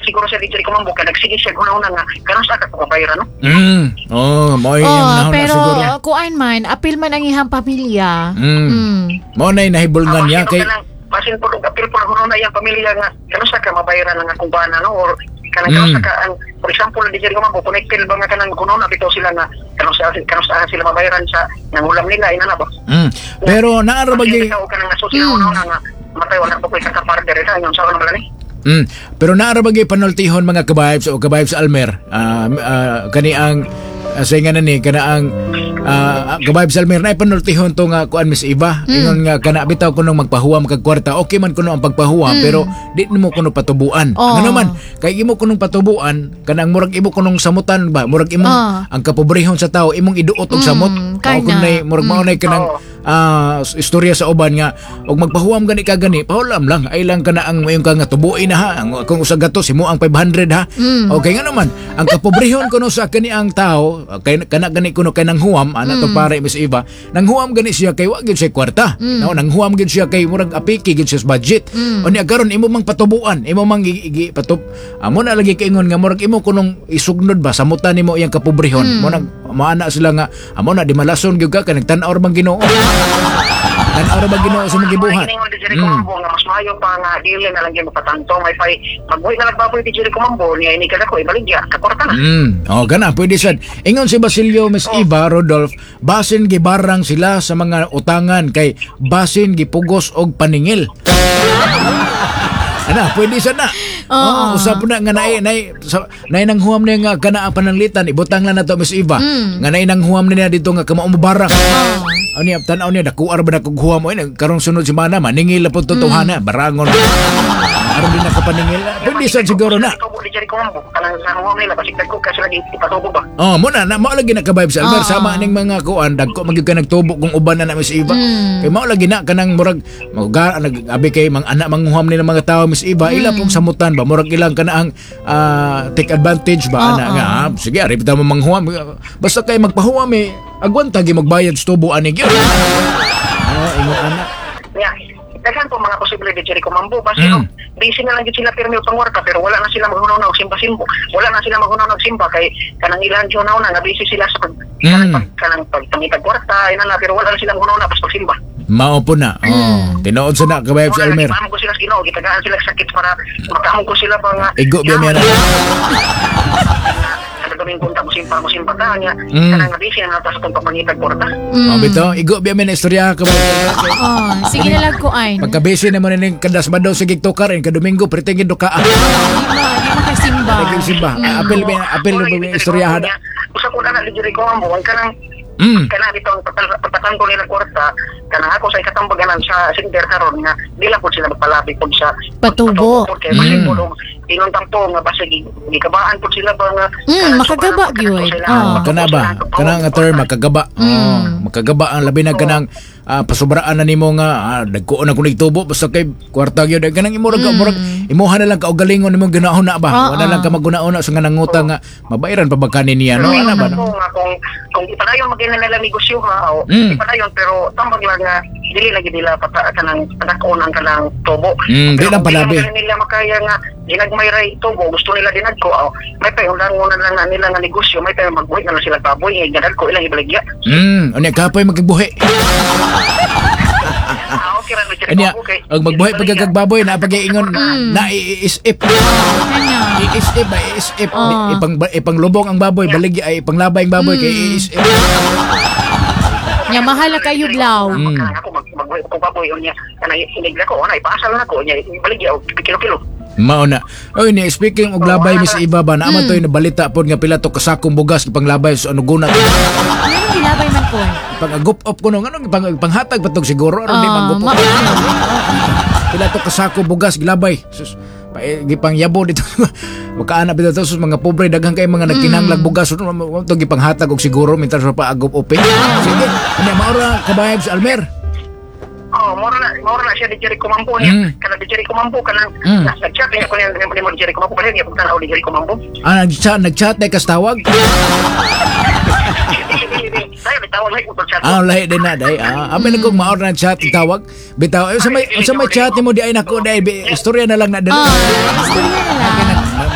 siguro siya dito kumambo kaya nagsige siya una nga kanang sa ka pabayran no. Mo yung pero siguro. kuan man apil man ang ihang pamilya. Mo na nahibulngan niya kay basin po apil po na iyang pamilya nga kanang sa ka mabayaran nga kung bana no or kanang sa ka for example dito kumambo connected ba nga kanang kuno na bitaw sila nga kanang sa sila mabayaran sa nangulam nila ina na ba. Pero naara ba gyud kanang asosyo nga matay wala po kay ka-partner ita yung sa naman ni. Pero naara ba gyud panultihon mga kabahibs o kabahibs Almer kani ang say nga ni kana ang kabahibs Almer na panultihon to nga kuan Miss Eva ingon nga kana bitaw kuno magpahuwam kag kwarta okay man kuno ang pagpahuwam pero di mo kuno patubuan ngano man kay imo kuno patubuan kanang murag imo kunong samutan ba murag imo ang kapobrehon sa tao imong iduot og samot kunay murag mao nay kanang istorya sa uban nga og magpahuwam gani ka gani pahulam lang ay lang kana ang mayong ka nga tubuin na ha kung usa gatos imo ang 500 ha okay nga naman ang kapobrehon kuno sa kani ang tao kay kana gani kuno kay nang huwam ana to pare Miss Eva nang huwam gani siya kay wa gyud siya kwarta no nang huwam gyud siya kay murag apiki gyud siya budget unya karon imo mang patubuan imo mang patup amo na lagi kaingon nga murag imo kunong isugnod ba samutan nimo iyang kapobrehon mo nang maana sila nga amo na di malason gyud ka kanang tan-aw bang Ginoo tan-aw bang Ginoo sa mga gibuhat nga mas maayo pa nga dili na lang gyud mapatanto may pay magbuhi na nagbaboy di jeri kumambo niya ini kada ko ibaligya kaporta na gana pwede sad ingon si Basilio Miss Eva Rodolph basin gibarang sila sa mga utangan kay basin gipugos og paningil ana pwede sad na usap na nga nay nang huwam na nga kana ang pananglitan ibutang lang nato Miss Eva nga nay nang huwam na niya dito nga kamao mubarak ani tan-aw niya dakuar ba na kog huwam karong sunod semana maningil pud totohana barangon aron din nakapaningil pwede sad siguro na mo na mao lagi na ka-vibe sa Almer sama ning mga kuan dagko magyud ka nagtubo kung uban na Miss Eva kay mao lagi na kanang murag nagabi kay mga anak manghuam nila mga tawo Miss Eva ila pong samutan ba murag ilang kanaang take advantage ba ana nga sige ari bitaw mo manghuam basta kay magpahuam agwanta gi magbayad sa tubo ani gyud ingon ana daghan po mga posibilidad diri kumambo basta busy na lang gid sila pirmi utang warta pero wala na sila maghunaw og simba-simbo wala na sila maghunaw og simba kay kanang ilang jonaw na busy sila sa kanang pagtangitag warta ina na pero wala na sila maghunaw na basta simba mao po na tinuod sa na kabay sa Almer ko sila sa Ginoo gitagaan sila sakit para makaamog ko sila ba nga igo biya mi kaming kunta mo simpa ta nya kanang busy na natas kung pagmangitag warta bitaw igo biya mi na istorya kabay sige na lang ko ay pagka-busy naman ning kandas ba daw sa gigtukar ka Domingo pretengin do ka di makasimba simba apel ng istoryahan usa ko na diri ko ang buwan kanang kana dito ang patatan ko nila kwarta kanang ako sa ikatambagan sa center karon nga dila po sila magpalapit po sa patubo kay basin po ingon tampo nga basta gikabaan po sila ba nga makagaba gyud kana ba kana nga term makagaba makagaba ang labi na kanang pasubraan na nimo nga dagko na kunig tubo basta kay kwarta gyud kanang imurag imuha na lang kaugalingon nimo ginahon na ba wala lang ka maguna-una sa nangutang nga mabayaran pa ba kanin niya no ana ba kung ipadayon magina nila negosyo ha ipadayon pero tambag lang nga dili lagi nila kanang padakon ang kanang tubo di lang palabi nila makaya nga ginagmayray tubo gusto nila dinadko may paundangon na lang nila nga negosyo may pa magbuhi na sila baboy ginadko ilang ibaligya unya kapoy magbuhi anya og magbuhi pagkagbaboy na pag-iingon na iisip iisip ipanglubong ang baboy baligya ay ipanglabay ang baboy kay iisip nya mahal na kayo blaw ako magbuhi ko baboy unya kana inigla ko ana ipasal na ko nya baligya og kilo-kilo mao na oy ni speaking og labay Miss Eva ba na aman toy nabalita pod nga pila to kasakong bugas ipanglabay sa anuguna labay man ko pag-agup up ko nung anong panghatag patog siguro aron di magup up pila to kasako bugas gilabay sus gipang yabo dito makaana bitaw to sus mga pobre daghang kay mga nagkinahanglag bugas to gipanghatag og siguro mintas pa agup up sige ani maura kabayab sa Almer mora na siya di jeri kumampo niya kana di jeri kumampo kana nag-chat niya ko niya mo di jeri kumampo bali niya pagtanaw di jeri kumampo nag-chat na kastawag lahi din na day amin na kong maor na chat tawag bitaw sa may chat mo di ay nako day istorya na lang na dali